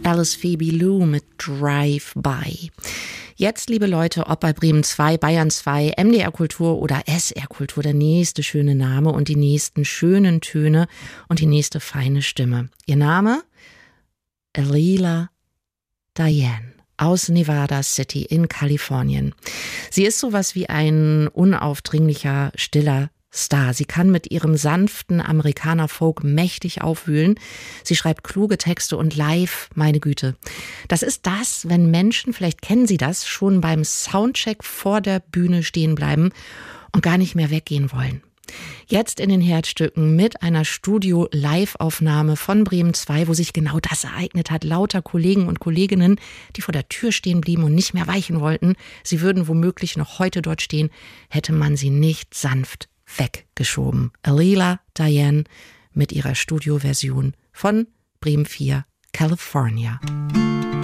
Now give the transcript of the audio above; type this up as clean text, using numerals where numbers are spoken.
Alice Phoebe Lou mit Drive-By. Jetzt, liebe Leute, ob bei Bremen 2, Bayern 2, MDR Kultur oder SR Kultur, der nächste schöne Name und die nächsten schönen Töne und die nächste feine Stimme. Ihr Name? Alila Diane aus Nevada City in Kalifornien. Sie ist sowas wie ein unaufdringlicher, stiller Star. Sie kann mit ihrem sanften Amerikaner-Folk mächtig aufwühlen. Sie schreibt kluge Texte und live, meine Güte. Das ist das, wenn Menschen, vielleicht kennen Sie das, schon beim Soundcheck vor der Bühne stehen bleiben und gar nicht mehr weggehen wollen. Jetzt in den Herzstücken mit einer Studio-Live-Aufnahme von Bremen 2, wo sich genau das ereignet hat. Lauter Kollegen und Kolleginnen, die vor der Tür stehen blieben und nicht mehr weichen wollten. Sie würden womöglich noch heute dort stehen, hätte man sie nicht sanft weggeschoben. Alila Diane mit ihrer Studioversion von Bremen 4, California.